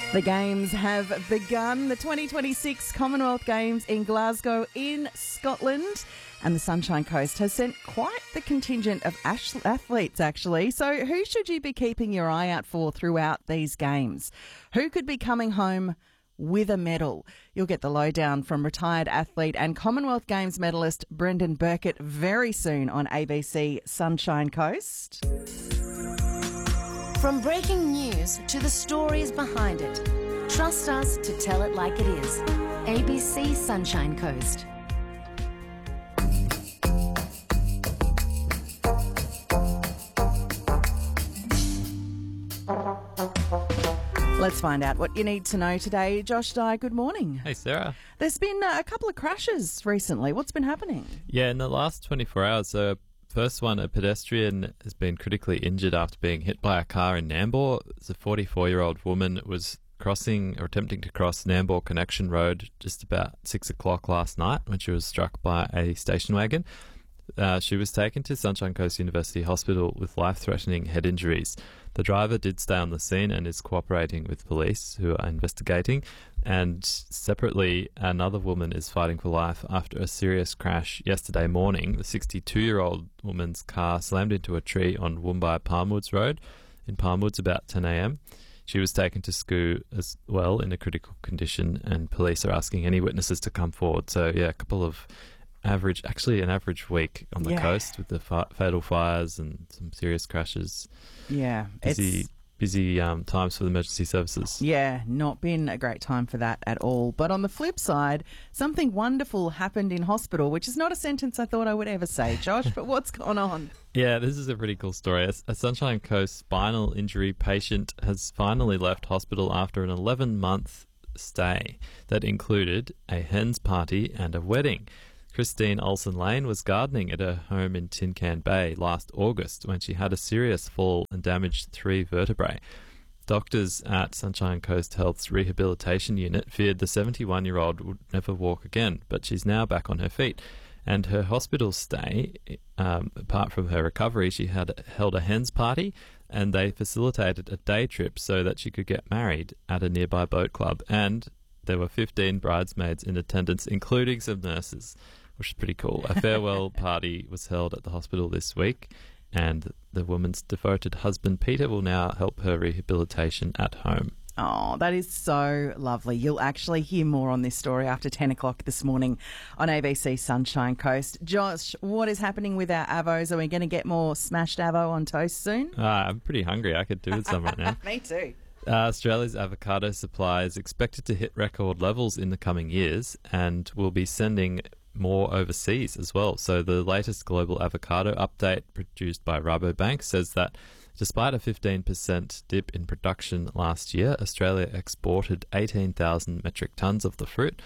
The Games have begun. The 2026 Commonwealth Games in Glasgow in Scotland. And the Sunshine Coast has sent quite the contingent of athletes, actually. So who should you be keeping your eye out for throughout these games? Who could be coming home with a medal? You'll get the lowdown from retired athlete and Commonwealth Games medalist Brendan Burkett very soon on ABC Sunshine Coast. From breaking news to the stories behind it, trust us to tell it like it is. ABC Sunshine Coast. Let's find out what you need to know today. Josh Dye, good morning. Hey, Sarah. There's been a couple of crashes recently. What's been happening? Yeah, in the last 24 hours, first one, a pedestrian has been critically injured after being hit by a car in Nambour. It's a 44-year-old woman was crossing or attempting to cross Nambour Connection Road just about 6 o'clock last night when she was struck by a station wagon. She was taken to Sunshine Coast University Hospital with life-threatening head injuries. The driver did stay on the scene and is cooperating with police who are investigating. And separately, another woman is fighting for life after a serious crash yesterday morning. The 62-year-old woman's car slammed into a tree on Woombai Palmwoods Road in Palmwoods about 10 a.m. She was taken to SCU as well in a critical condition, and police are asking any witnesses to come forward. So, yeah, a couple of an average week on the coast with the fatal fires and some serious crashes. Yeah. Busy times for the emergency services. Yeah, not been a great time for that at all. But on the flip side, something wonderful happened in hospital, which is not a sentence I thought I would ever say, Josh, but what's gone on? Yeah, this is a pretty cool story. A Sunshine Coast spinal injury patient has finally left hospital after an 11-month stay that included a hen's party and a wedding. Christine Olsen-Lane was gardening at her home in Tin Can Bay last August when she had a serious fall and damaged 3 vertebrae. Doctors at Sunshine Coast Health's rehabilitation unit feared the 71-year-old would never walk again, but she's now back on her feet. And her hospital stay, apart from her recovery, she had held a hen's party and they facilitated a day trip so that she could get married at a nearby boat club. And there were 15 bridesmaids in attendance, including some nurses, which is pretty cool. A farewell party was held at the hospital this week, and the woman's devoted husband, Peter, will now help her rehabilitation at home. Oh, that is so lovely. You'll actually hear more on this story after 10 o'clock this morning on ABC Sunshine Coast. Josh, what is happening with our avos? Are we going to get more smashed avo on toast soon? I'm pretty hungry. I could do with some right now. Me too. Australia's avocado supply is expected to hit record levels in the coming years and will be sending more overseas as well. So the latest global avocado update produced by Rabobank says that despite a 15% dip in production last year, Australia exported 18,000 metric tonnes of the fruit.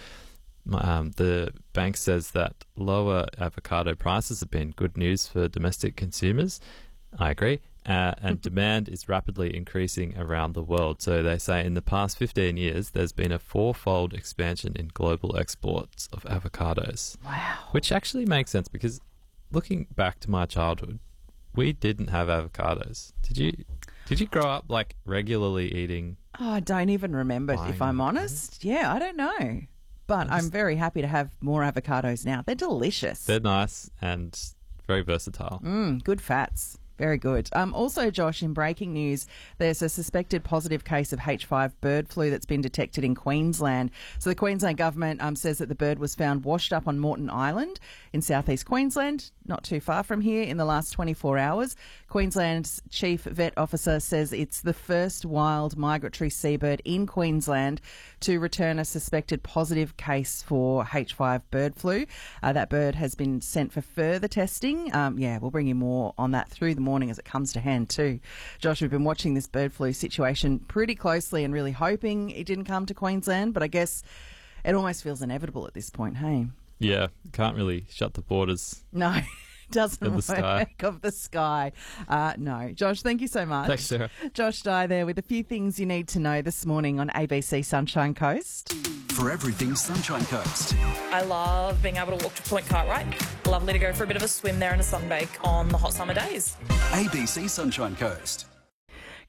The bank says that lower avocado prices have been good news for domestic consumers. I agree. And demand is rapidly increasing around the world. So they say in the past 15 years, there's been a 4-fold expansion in global exports of avocados. Wow. Which actually makes sense because looking back to my childhood, we didn't have avocados. Did you grow up like regularly eating? Oh, I don't even remember, if I'm honest. Yeah, I don't know. But I'm very happy to have more avocados now. They're delicious. They're nice and very versatile. Good fats. Very good. Also, Josh, in breaking news, there's a suspected positive case of H5 bird flu that's been detected in Queensland. So the Queensland government says that the bird was found washed up on Moreton Island in southeast Queensland, not too far from here, in the last 24 hours. Queensland's chief vet officer says it's the first wild migratory seabird in Queensland to return a suspected positive case for H5 bird flu. That bird has been sent for further testing. We'll bring you more on that through the morning as it comes to hand too. Josh, we've been watching this bird flu situation pretty closely and really hoping it didn't come to Queensland, but I guess it almost feels inevitable at this point, hey? Yeah, can't really shut the borders. No, doesn't of the sky. work of the sky. No. Josh, thank you so much. Thanks, Sarah. Josh Dye there with a few things you need to know this morning on ABC Sunshine Coast. For everything Sunshine Coast. I love being able to walk to Point Cartwright. Lovely to go for a bit of a swim there and a sunbake on the hot summer days. ABC Sunshine Coast.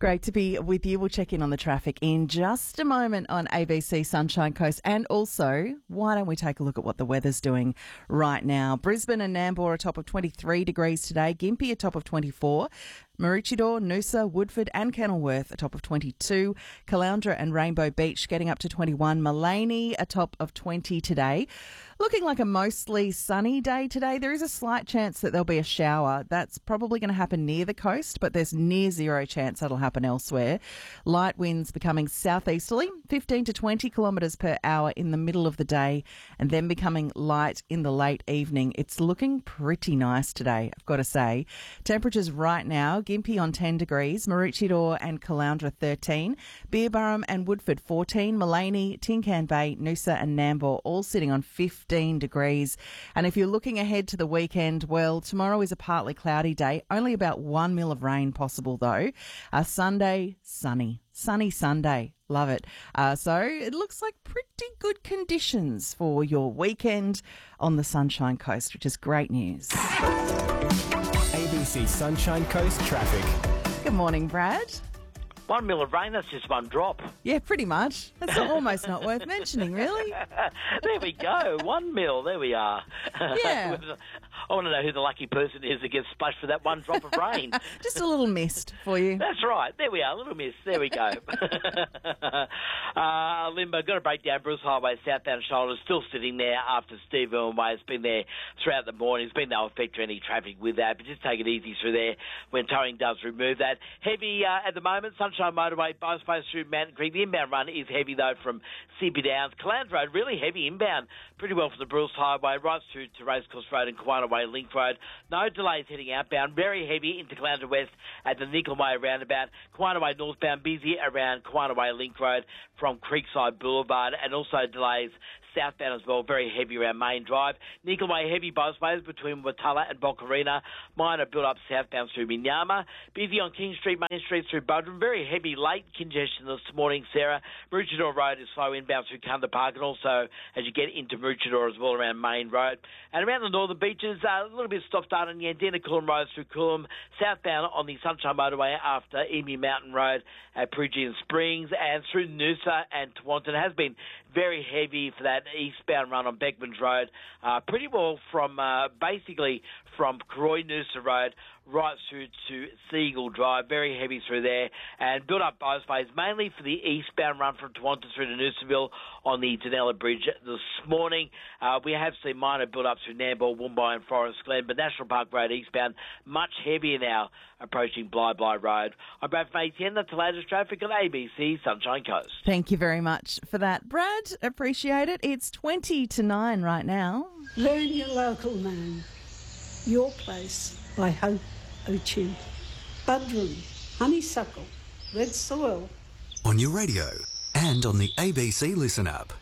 Great to be with you. We'll check in on the traffic in just a moment on ABC Sunshine Coast. And also, why don't we take a look at what the weather's doing right now? Brisbane and Nambour a top of 23 degrees today. Gympie a top of 24. Maroochydore, Noosa, Woodford and Kenilworth a top of 22. Caloundra and Rainbow Beach getting up to 21. Mullaney a top of 20 today. Looking like a mostly sunny day today. There is a slight chance that there'll be a shower. That's probably going to happen near the coast, but there's near zero chance that'll happen elsewhere. Light winds becoming southeasterly, 15 to 20 kilometres per hour in the middle of the day, and then becoming light in the late evening. It's looking pretty nice today, I've got to say. Temperatures right now, Gympie on 10 degrees, Maroochydore and Caloundra 13, Beerburrum and Woodford 14, Mullaney, Tincan Bay, Noosa and Nambour all sitting on 15 degrees. And if you're looking ahead to the weekend, well, tomorrow is a partly cloudy day, only about 1 mil of rain possible though. Sunday, sunny Sunday. Love it. So it looks like pretty good conditions for your weekend on the Sunshine Coast, which is great news. ABC Sunshine Coast traffic. Good morning, Brad. 1 mil of rain, that's just one drop. Yeah, pretty much. That's almost not worth mentioning, really. There we go, 1 mil, there we are. Yeah. I want to know who the lucky person is that gets splashed for that one drop of rain. Just a little mist for you. That's right, there we are, a little mist, there we go. Limbo, got to break down Bruce Highway, southbound shoulder, still sitting there after Steve Irwin Way. It's been there throughout the morning. It's been no effect or any traffic with that, but just take it easy through there when towing does remove that. Heavy at the moment, Sunshine Motorway, both ways through Mountain Creek. The inbound run is heavy, though, from Sippy Downs. Caloundra Road, really heavy inbound, pretty well from the Bruce Highway, right through to Racecourse Road and Kiwana Way Link Road. No delays heading outbound, very heavy into Caloundra West at the Nickel Way roundabout. Kiwana Way northbound, busy around Kiwana Way Link Road from Creekside Boulevard, and also delays southbound as well, very heavy around Main Drive. Nickel Way heavy both ways between Watala and Bocarina. Minor build-up southbound through Minyama. Busy on King Street, Main Street through Budrum. Very heavy late congestion this morning, Sarah. Maroochydore Road is slow inbound through Kunda Park, and also as you get into Maroochydore as well around Main Road. And around the northern beaches, a little bit of stop-start on the Yandina Coolum Road through Coolum. Southbound on the Sunshine Motorway after Emu Mountain Road at Prugian Springs, and through Noosa and Tewantin. Has been very heavy for that eastbound run on Beckmans Road, pretty well from basically from Croy Noosa Road right through to Seagull Drive, very heavy through there, and built up both ways, mainly for the eastbound run from Tewantin through to Noosaville on the Danella Bridge this morning. We have seen minor build-up through Nambour, Woombai and Forest Glen, but National Park Road eastbound, much heavier now approaching Bly Road. I'm Brad from ATN, that's the latest traffic on ABC Sunshine Coast. Thank you very much for that, Brad. Appreciate it. It's 20 to 9 right now. Learn your local name. Your Place by Hope Ochu. Budrum, Honeysuckle, Red Soil. On your radio and on the ABC Listen app.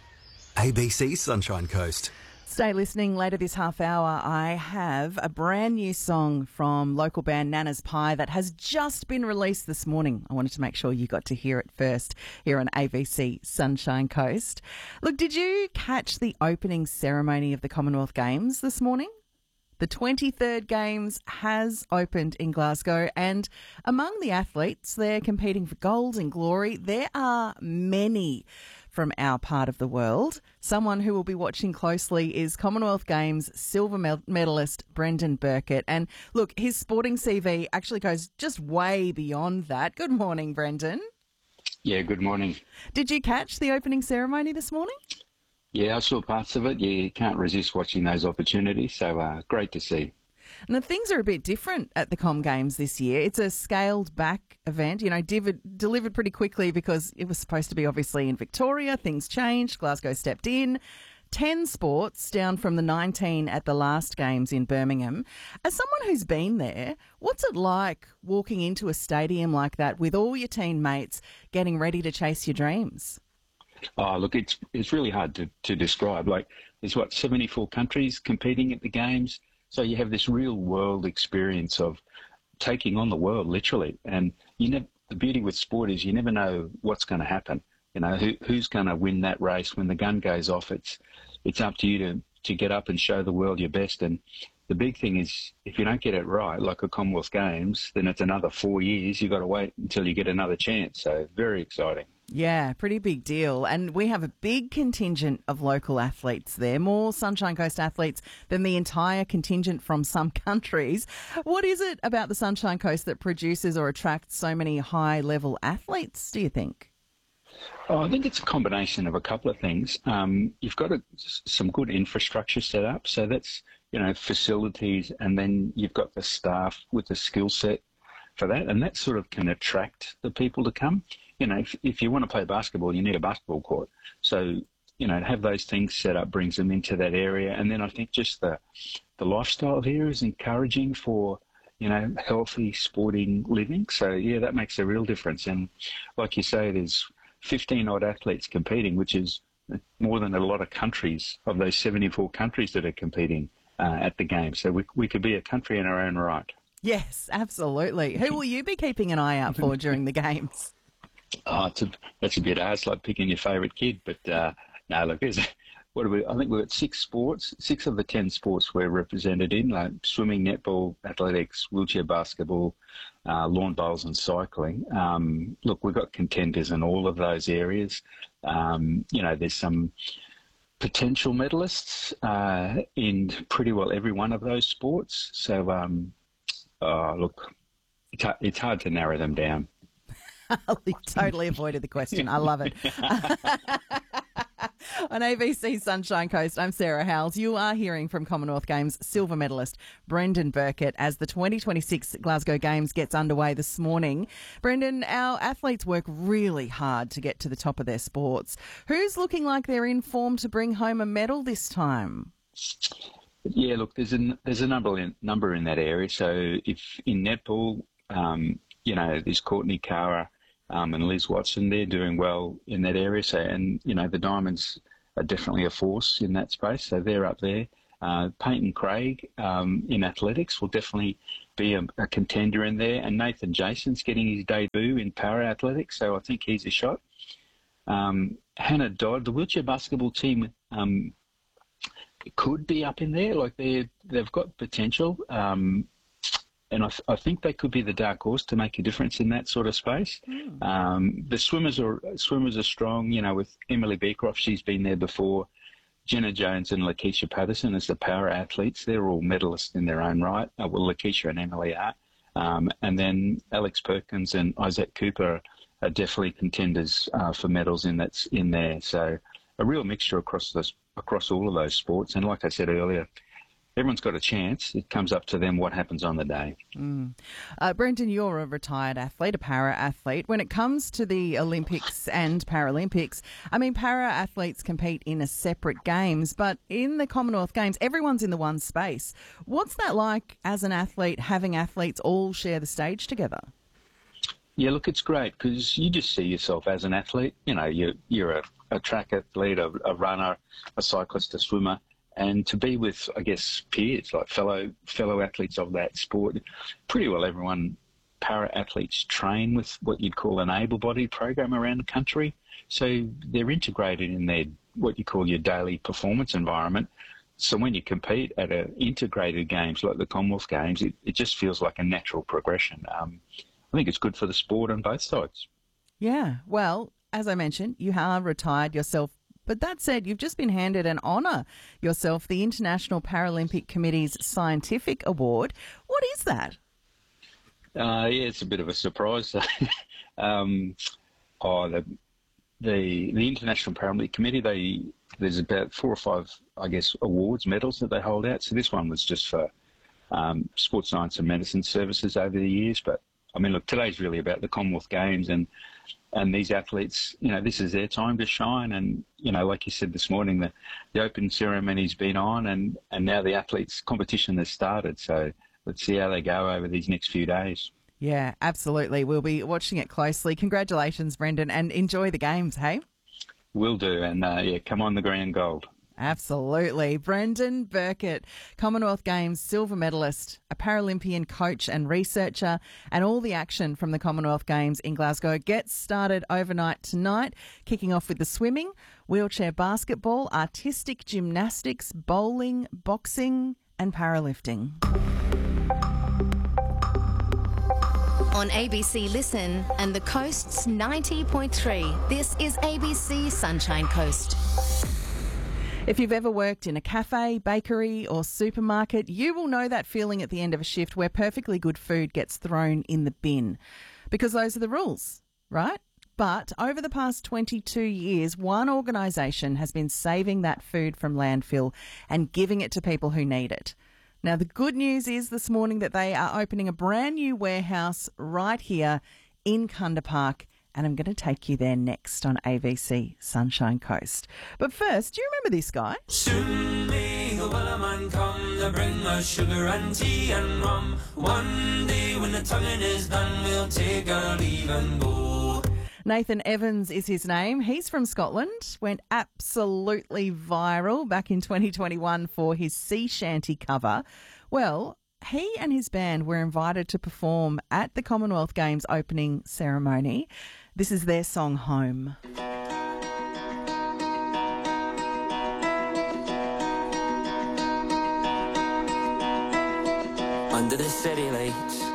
ABC Sunshine Coast. Stay listening. Later this half hour, I have a brand new song from local band Nana's Pie that has just been released this morning. I wanted to make sure you got to hear it first here on ABC Sunshine Coast. Look, did you catch the opening ceremony of the Commonwealth Games this morning? The 23rd Games has opened in Glasgow, and among the athletes, they're competing for gold and glory. There are many from our part of the world. Someone who will be watching closely is Commonwealth Games silver medalist Brendan Burkett. And look, his sporting CV actually goes just way beyond that. Good morning, Brendan. Yeah, good morning. Did you catch the opening ceremony this morning? Yeah, I saw parts of it. You can't resist watching those opportunities, so great to see. Now, things are a bit different at the Com Games this year. It's a scaled-back event, delivered pretty quickly because it was supposed to be obviously in Victoria. Things changed. Glasgow stepped in. 10 sports down from the 19 at the last Games in Birmingham. As someone who's been there, what's it like walking into a stadium like that with all your teammates getting ready to chase your dreams? Oh, look, it's really hard to describe. Like, there's 74 countries competing at the Games, so you have this real world experience of taking on the world, literally. And the beauty with sport is you never know what's going to happen. Who's going to win that race when the gun goes off. It's up to you to get up and show the world your best. And the big thing is if you don't get it right, like a Commonwealth Games, then it's another 4 years. You've got to wait until you get another chance. So very exciting. Yeah, pretty big deal. And we have a big contingent of local athletes there, more Sunshine Coast athletes than the entire contingent from some countries. What is it about the Sunshine Coast that produces or attracts so many high-level athletes, do you think? Oh, I think it's a combination of a couple of things. You've got some good infrastructure set up. So that's, facilities, and then you've got the staff with the skill set for that. And that sort of can attract the people to come. If you want to play basketball, you need a basketball court. So, to have those things set up brings them into that area. And then I think just the lifestyle here is encouraging for, healthy sporting living. So, yeah, that makes a real difference. And like you say, there's 15 odd athletes competing, which is more than a lot of countries, of those 74 countries that are competing at the game. So we could be a country in our own right. Yes, absolutely. Who will you be keeping an eye out for during the games? Oh, that's a bit hard. It's like picking your favourite kid. But no, look, I think we've got 6 sports. 6 of the 10 sports we're represented in, like swimming, netball, athletics, wheelchair basketball, lawn bowls and cycling. Look, we've got contenders in all of those areas. There's some potential medalists in pretty well every one of those sports. So, look, it's hard to narrow them down. You totally avoided the question. I love it. On ABC Sunshine Coast, I'm Sarah Howells. You are hearing from Commonwealth Games silver medalist Brendan Burkett as the 2026 Glasgow Games gets underway this morning. Brendan, our athletes work really hard to get to the top of their sports. Who's looking like they're in form to bring home a medal this time? Yeah, look, there's a number in that area. So if in netball, there's Courtney Cara and Liz Watson, they're doing well in that area. So, and, the Diamonds are definitely a force in that space. So they're up there. Peyton Craig in athletics will definitely be a contender in there. And Nathan Jason's getting his debut in para athletics. So I think he's a shot. Hannah Dodd, the wheelchair basketball team, could be up in there. Like they've got potential. And I think they could be the dark horse to make a difference in that sort of space. The swimmers are strong, with Emily Beecroft, she's been there before. Jenna Jones and Lakeisha Patterson as the para athletes, they're all medalists in their own right. Well, Lakeisha and Emily are. And then Alex Perkins and Isaac Cooper are definitely contenders for medals in there. So a real mixture across all of those sports. And like I said earlier, everyone's got a chance. It comes up to them what happens on the day. Brendan, you're a retired athlete, a para-athlete. When it comes to the Olympics and Paralympics, para-athletes compete in a separate games, but in the Commonwealth Games, everyone's in the one space. What's that like as an athlete, having athletes all share the stage together? Yeah, look, it's great because you just see yourself as an athlete. You're a track athlete, a runner, a cyclist, a swimmer. And to be with, I guess, peers, like fellow athletes of that sport, pretty well everyone, para-athletes train with what you'd call an able-bodied program around the country. So they're integrated in their, what you call your daily performance environment. So when you compete at integrated games like the Commonwealth Games, it just feels like a natural progression. I think it's good for the sport on both sides. Yeah, well, as I mentioned, you are retired yourself. But that said, you've just been handed an honour yourself, the International Paralympic Committee's Scientific Award. What is that? Yeah, it's a bit of a surprise. The International Paralympic Committee, there's about 4 or 5, I guess, awards, medals that they hold out. So this one was just for sports science and medicine services over the years. But, look, today's really about the Commonwealth Games and these athletes, this is their time to shine. And, like you said this morning, the open ceremony's been on and now the athletes competition has started. So let's see how they go over these next few days. Yeah, absolutely. We'll be watching it closely. Congratulations, Brendan, and enjoy the games, hey? Will do. And, come on the grand gold. Absolutely. Brendan Burkett, Commonwealth Games silver medalist, a Paralympian coach and researcher, and all the action from the Commonwealth Games in Glasgow gets started overnight tonight, kicking off with the swimming, wheelchair basketball, artistic gymnastics, bowling, boxing and powerlifting. On ABC Listen and the Coast's 90.3, this is ABC Sunshine Coast. If you've ever worked in a cafe, bakery or supermarket, you will know that feeling at the end of a shift where perfectly good food gets thrown in the bin. Because those are the rules, right? But over the past 22 years, one organisation has been saving that food from landfill and giving it to people who need it. Now, the good news is this morning that they are opening a brand new warehouse right here in Kunda Park, and I'm going to take you there next on ABC Sunshine Coast. But first, do you remember this guy? Soon may the wellerman come to bring us sugar and tea and rum. One day when the tonguing is done, we'll take our leave and go. Nathan Evans is his name. He's from Scotland, went absolutely viral back in 2021 for his sea shanty cover. Well, he and his band were invited to perform at the Commonwealth Games opening ceremony. This is their song, Home. Under the city lights,